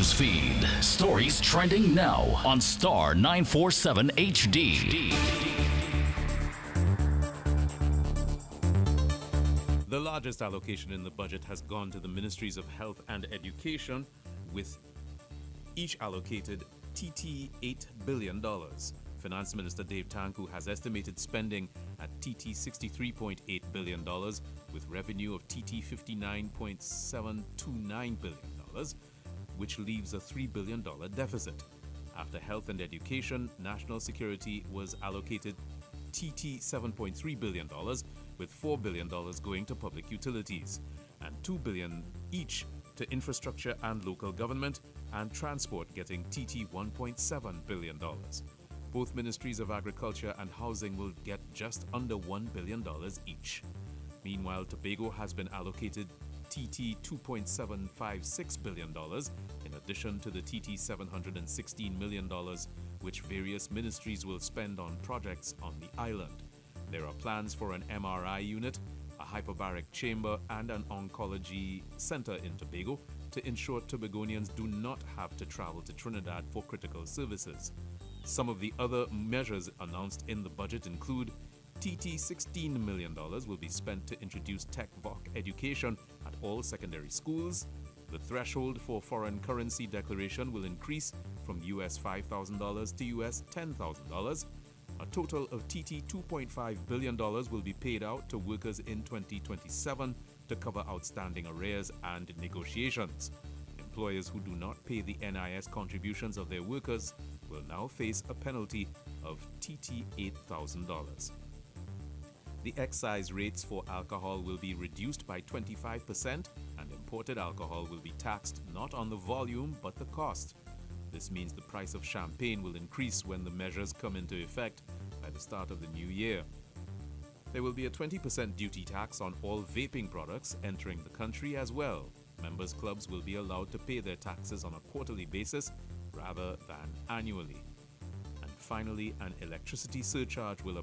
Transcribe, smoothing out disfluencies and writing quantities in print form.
news feed. Stories trending now on Star 947 HD. The largest allocation in the budget has gone to the Ministries of Health and Education, with each allocated TT $8 billion. Finance Minister Dave Tanku has estimated spending at TT $63.8 billion, with revenue of TT $59.729 billion, which leaves a $3 billion deficit. After health and education, national security was allocated TT $7.3 billion, with $4 billion going to public utilities, and $2 billion each to infrastructure and local government, and transport getting TT $1.7 billion. Both Ministries of Agriculture and Housing will get just under $1 billion each. Meanwhile, Tobago has been allocated TT $2.756 billion, in addition to the TT $716 million, which various ministries will spend on projects on the island. There are plans for an MRI unit, a hyperbaric chamber, and an oncology center in Tobago to ensure Tobagonians do not have to travel to Trinidad for critical services. Some of the other measures announced in the budget include TT $16 million will be spent to introduce Tech Voc education at all secondary schools. The threshold for foreign currency declaration will increase from US $5,000 to US $10,000. A total of TT $2.5 billion will be paid out to workers in 2027 to cover outstanding arrears and negotiations. Employers who do not pay the NIS contributions of their workers will now face a penalty of TT $8,000. The excise rates for alcohol will be reduced by 25%, and imported alcohol will be taxed not on the volume but the cost. This means the price of champagne will increase when the measures come into effect by the start of the new year. There will be a 20% duty tax on all vaping products entering the country as well. Members' clubs will be allowed to pay their taxes on a quarterly basis rather than annually. And finally, an electricity surcharge will